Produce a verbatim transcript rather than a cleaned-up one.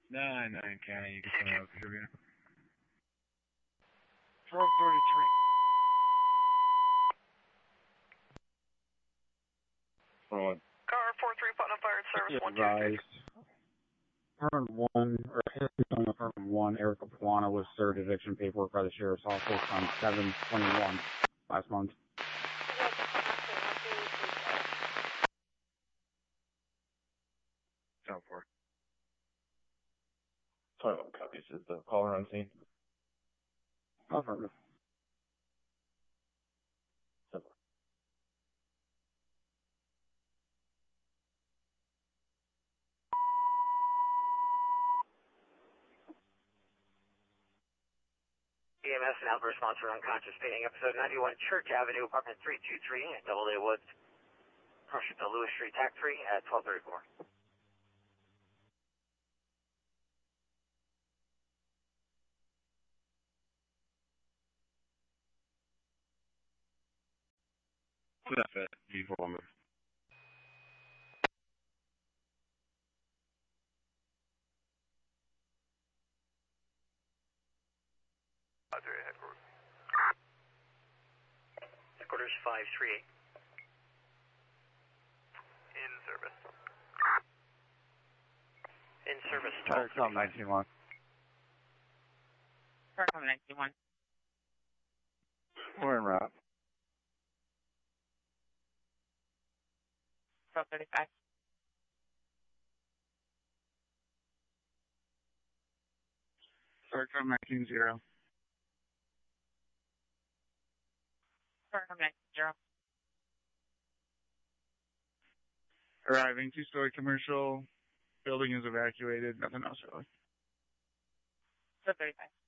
Nine, nine county, you can send out contributor. four thirty-three. One. Car four three, Putnam Fire Service, one two Advised. Apartment one, or Harrison Apartment one, Erica Puana was served eviction paperwork by the Sheriff's Office on seven twenty-one last month. Sound four. twenty-one copies. Is the caller on scene? Affirmative. Simple. E M S and Alpha response for unconscious painting, episode ninety-one, Church Avenue, apartment three two three, at Doubleday Woods, approaching to Lewis Street, Tac three, at twelve thirty-four. That's it. G four move. Headquarters. Headquarters five three eight. In service. In service Fire twelve. com nineteen one. Fire com nineteen one. We're en route. twelve thirty-five. Fire com nineteen zero. Fire com nineteen zero. Arriving, two-story commercial. Building is evacuated. Nothing else really. twelve thirty-five.